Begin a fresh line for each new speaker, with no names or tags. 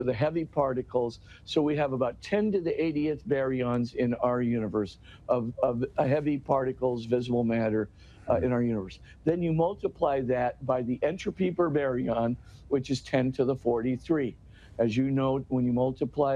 the heavy particles. So we have about 10 to the 80th baryons in our universe of heavy particles, visible matter in our universe. Then you multiply that by the entropy per baryon, which is 10 to the 43. As you know, when you multiply